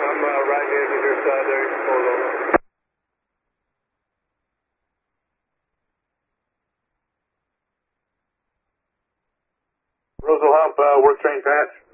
I'm right here to your side there. You can pull it over. Roseville Hop, work train patch.